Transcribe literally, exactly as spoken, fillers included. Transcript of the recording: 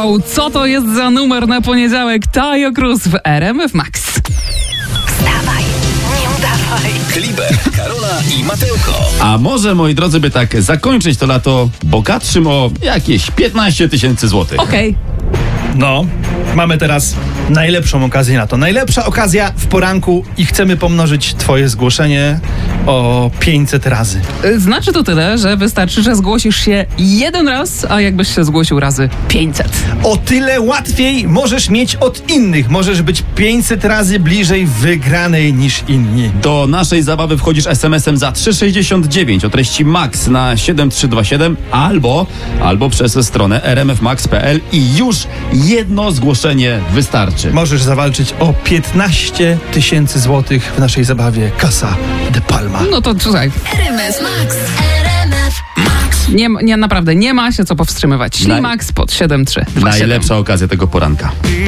Wow, co to jest za numer na poniedziałek? Taio Cruz w R M F Max. Wstawaj, nie udawaj. Kliber, Karola i Mateuko. A może, moi drodzy, by tak zakończyć to lato bogatszym o jakieś piętnaście tysięcy złotych? Okej. No, mamy teraz najlepszą okazję na to. Najlepsza okazja w poranku i chcemy pomnożyć twoje zgłoszenie o pięćset razy. Y, Znaczy to tyle, że wystarczy, że zgłosisz się jeden raz, a jakbyś się zgłosił razy pięćset. O tyle łatwiej możesz mieć od innych. Możesz być pięćset razy bliżej wygranej niż inni. Do naszej zabawy wchodzisz es em esem za trzy sześćdziesiąt dziewięć o treści MAX na siedem trzy dwa siedem albo, albo przez stronę r m f max kropka p l i już jedno zgłoszenie wystarczy. Możesz zawalczyć o piętnaście tysięcy złotych w naszej zabawie Casa de Palma. No to słuchaj, R M F Max, R M F Max. nie, nie, naprawdę nie ma się co powstrzymywać. Naj- Ślimax pod siedem trzy dwa siedem. Najlepsza okazja tego poranka.